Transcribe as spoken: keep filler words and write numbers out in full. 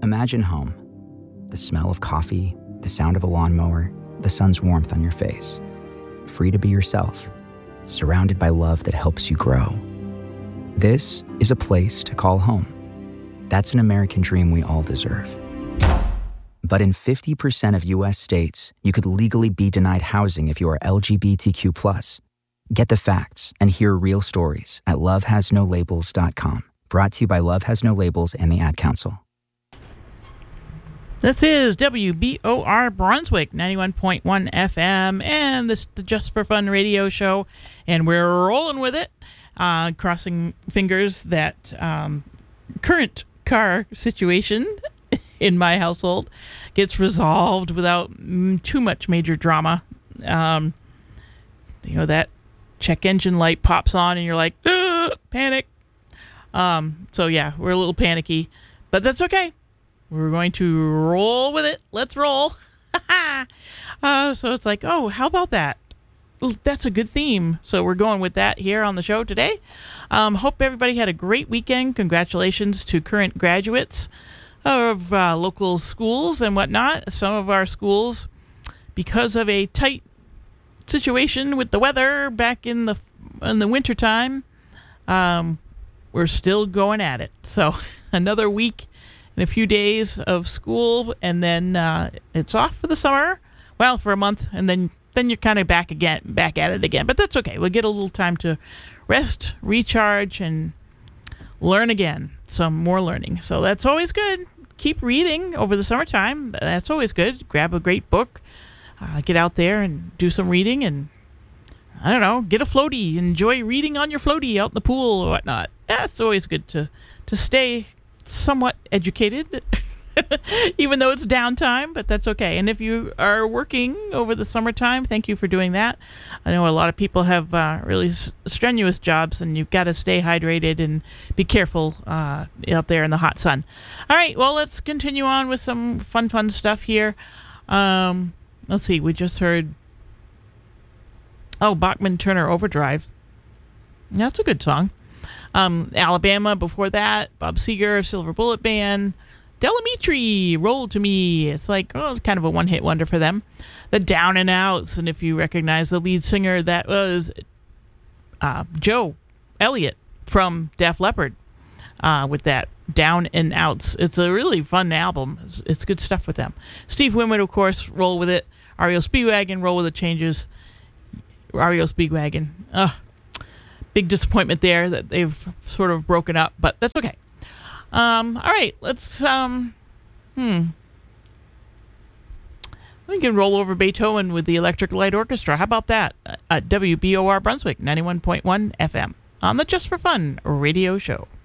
Imagine home. The smell of coffee, the sound of a lawnmower, the sun's warmth on your face. Free to be yourself, surrounded by love that helps you grow. This is a place to call home. That's an American dream we all deserve. But in fifty percent of U S states, you could legally be denied housing if you are L G B T Q plus. Get the facts and hear real stories at love has no labels dot com. Brought to you by Love Has No Labels and the Ad Council. This is W B O R Brunswick, ninety-one point one F M, and this is the Just for Fun radio show, and we're rolling with it, uh, crossing fingers that um, current car situation in my household gets resolved without mm, too much major drama. Um, you know, that check engine light pops on, and you're like, panic. Um, so, yeah, we're a little panicky, but that's okay. We're going to roll with it. Let's roll. uh, so it's like, oh, how about that? That's a good theme. So we're going with that here on the show today. Um, hope everybody had a great weekend. Congratulations to current graduates of uh, local schools and whatnot. Some of our schools, because of a tight situation with the weather back in the in the wintertime, um, we're still going at it. So another week in a few days of school, and then uh, it's off for the summer. Well, for a month, and then then you're kind of back again, back at it again. But that's okay. We'll get a little time to rest, recharge, and learn again. Some more learning. So that's always good. Keep reading over the summertime. That's always good. Grab a great book, uh, get out there and do some reading, and I don't know, get a floaty. Enjoy reading on your floaty out in the pool or whatnot. Yeah, it's always good to to stay somewhat educated, even though it's downtime, but that's okay. And if you are working over the summertime, thank you for doing that. I know a lot of people have uh, really s- strenuous jobs, and you've got to stay hydrated and be careful uh, out there in the hot sun. All right, well, let's continue on with some fun, fun stuff here. Um, let's see, we just heard, oh, Bachman Turner Overdrive. That's a good song. Um, Alabama before that, Bob Seger, Silver Bullet Band, Delamitri, Roll to Me. It's like, oh, it's kind of a one-hit wonder for them. The Down and Outs, and if you recognize the lead singer, that was uh, Joe Elliott from Def Leppard uh, with that Down and Outs. It's a really fun album. It's, it's good stuff with them. Steve Winwood, of course, Roll With It. R E O Speedwagon, Roll With the Changes. R E O Speedwagon. Ugh. Big disappointment there that they've sort of broken up, but that's okay. Um, all right, let's, um, hmm. We can roll over Beethoven with the Electric Light Orchestra. How about that? At W B O R Brunswick, ninety-one point one F M on the Just for Fun radio show.